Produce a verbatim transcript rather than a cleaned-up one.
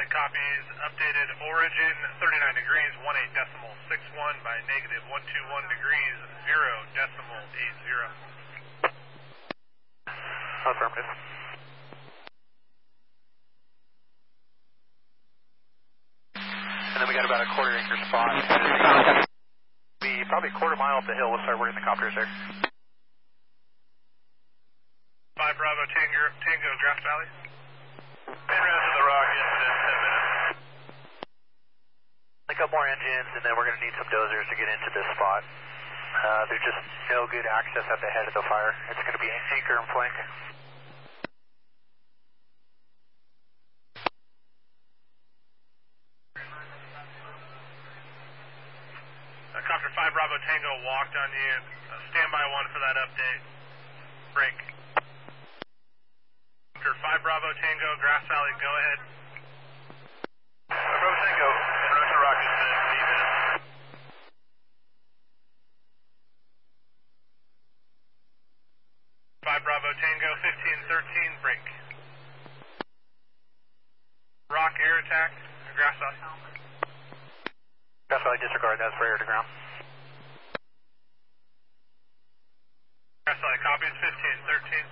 Valley copies updated origin thirty-nine degrees, eighteen decimal six one by negative one twenty-one degrees, zero decimal eight zero. Affirmative. And then we got about a quarter acre spot. Be probably a quarter mile up the hill. We'll start working the copters there. five Bravo Tango, Tango Grass Valley. En route to the rock in ten minutes. A couple more engines, and then we're going to need some dozers to get into this spot. Uh, there's just no good access at the head of the fire. It's going to be anchor and flank. Uh, Copter five Bravo Tango walked on you. Uh, standby one for that update. Break. Copter five Bravo Tango, Grass Valley, go ahead. five Bravo Tango, en route to rock in eight minutes. five Bravo Tango, fifteen thirteen, break. Rock air attack, Grass Valley. Grass Valley disregard, that's for air to ground. Grass Valley copies, fifteen thirteen.